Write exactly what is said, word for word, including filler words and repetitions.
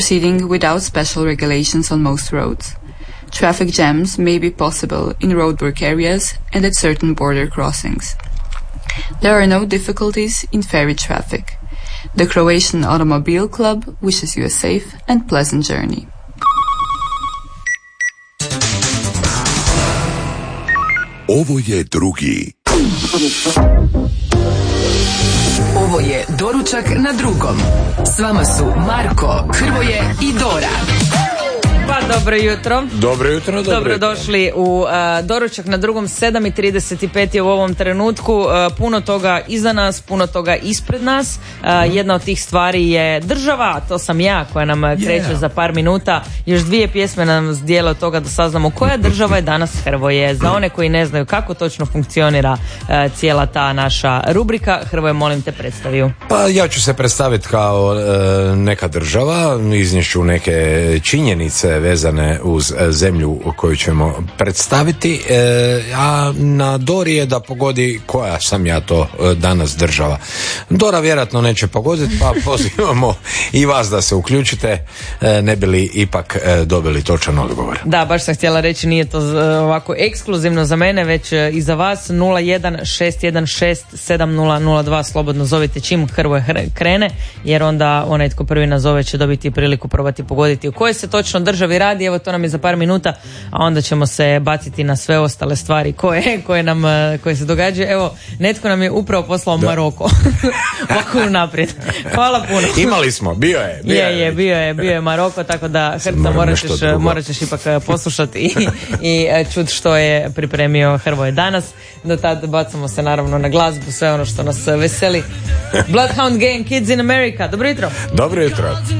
Proceeding without special regulations on most roads. Traffic jams may be possible in roadwork areas and at certain border crossings. There are no difficulties in ferry traffic. The Croatian Automobile Club wishes you a safe and pleasant journey. Ovo je drugi. Ovo je Doručak na drugom. S vama su Marko, Hrvoje i Dora. Pa dobro jutro. Dobro jutro, dobro Dobro jutro. došli u uh, Doručak na drugom. Sedam i trideset pet je u ovom trenutku. Uh, puno toga iza nas, puno toga ispred nas. Uh, mm. Jedna od tih stvari je država, a to sam ja koja nam yeah. kreće za par minuta. Još dvije pjesme nam zdijele od toga da saznamo koja država je danas, Hrvoje. Za one koji ne znaju kako točno funkcionira uh, cijela ta naša rubrika, Hrvoje, molim te, predstaviju. Pa ja ću se predstaviti kao e, neka država, izniješću neke činjenice vezane uz zemlju koju ćemo predstaviti, e, a na Dori je da pogodi koja sam ja to danas država. Dora vjerojatno neće pogoditi, pa pozivamo i vas da se uključite, e, ne bi li ipak e, dobili točan odgovor. Da, baš sam htjela reći, nije to ovako ekskluzivno za mene, već i za vas. Nula jedan šest jedan šest sedam nula nula dva, slobodno zovite čim Hrvoje krene, jer onda onaj tko prvi nazove će dobiti priliku probati pogoditi u kojoj se točno državi radi. Evo, to nam je za par minuta, a onda ćemo se baciti na sve ostale stvari koje, koje nam koje se događaju. Evo, netko nam je upravo poslao da. Maroko. Ovako naprijed. Hvala puno. Imali smo, bio je. Bio je, je, bio je, bio je Maroko, tako da Hrca morat ćeš, morat ćeš ipak poslušati i, i čut što je pripremio Hrvoje danas. Do tad bacamo se naravno na glazbu, sve ono što nas veseli. Bloodhound Gang, Kids in America. Dobro jutro. Dobro jutro.